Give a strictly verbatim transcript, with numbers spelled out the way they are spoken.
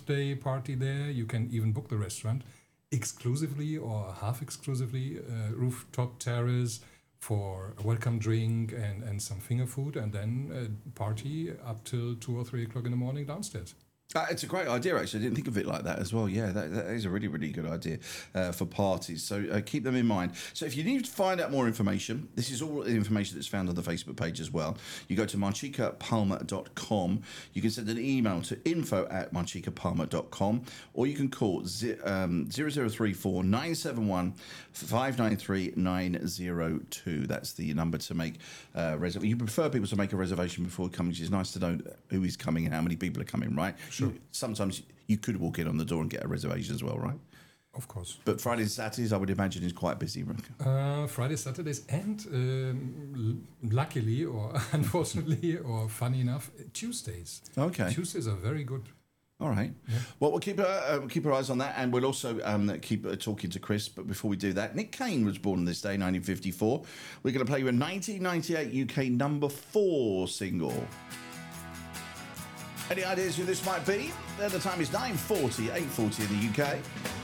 birthday party there. You can even book the restaurant exclusively or half exclusively, uh, rooftop terrace for a welcome drink and, and some finger food, and then uh, party up till two or three o'clock in the morning downstairs. Uh, it's a great idea, actually. I didn't think of it like that as well. Yeah, that, that is a really, really good idea uh, for parties. So uh, keep them in mind. So if you need to find out more information, this is all the information that's found on the Facebook page as well. You go to marchica palma dot com. You can send an email to info at marchica palma dot com, or you can call zi- um, zero zero three four nine seven one five nine three nine zero two. That's the number to make uh, reservation. You prefer people to make a reservation before coming. It's nice to know who is coming and how many people are coming, right? Sure. Sometimes you could walk in on the door and get a reservation as well, right? Of course. But Fridays and Saturdays, I would imagine, is quite busy. Uh, Fridays, Saturdays, and um, l- luckily or unfortunately or funny enough, Tuesdays. Okay. Tuesdays are very good. All right. Yeah. Well, we'll keep, uh, we'll keep our eyes on that, and we'll also um, keep uh, talking to Chris. But before we do that, Nick Kane was born on this day, nineteen fifty-four. We're going to play you a nineteen ninety-eight U K number four single. Any ideas who this might be? The time is nine forty, eight forty in the U K.